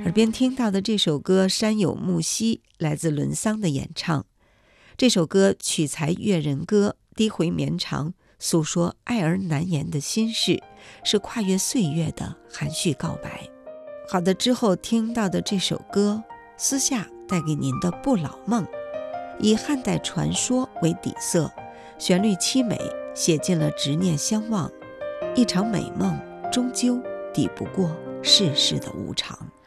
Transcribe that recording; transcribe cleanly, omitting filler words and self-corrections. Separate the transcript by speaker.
Speaker 1: 耳边听到的这首歌《山有木兮》来自伦桑的演唱。这首歌取材越人歌，低回绵长，诉说爱而难言的心事，是跨越岁月的含蓄告白。好的，之后听到的这首歌《私下带给您的不老梦》，以汉代传说为底色，旋律凄美，写尽了执念相忘，一场美梦终究抵不过世事的无常。